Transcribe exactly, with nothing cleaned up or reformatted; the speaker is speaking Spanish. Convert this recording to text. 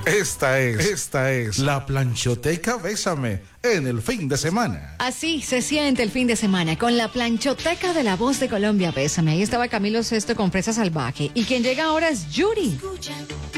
Esta es, esta es la planchoteca Bésame en el fin de semana. Así se siente el fin de semana con la planchoteca de La Voz de Colombia. Bésame. Ahí estaba Camilo Sesto con Fresa Salvaje. Y quien llega ahora es Yuri.